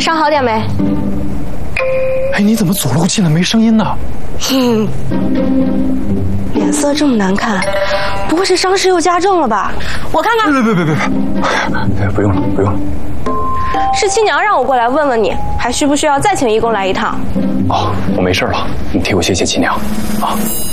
伤好点没？ 哎，你怎么走路进来没声音呢？ 哼，脸色这么难看，不会是伤势又加重了吧？我看看。 别，不用了，不用了。 是亲娘让我过来问问你，还需不需要再请义工来一趟？ 哦，我没事了，你替我谢谢亲娘啊。